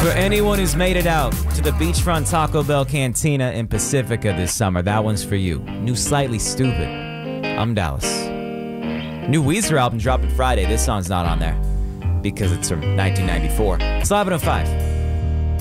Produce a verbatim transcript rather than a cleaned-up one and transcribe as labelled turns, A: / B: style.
A: For anyone who's made it out to the beachfront Taco Bell Cantina in Pacifica this summer, that one's for you. New Slightly Stupid. I'm Dallas. New Weezer album dropping Friday. This song's not on there because it's from nineteen ninety-four. It's eleven oh five.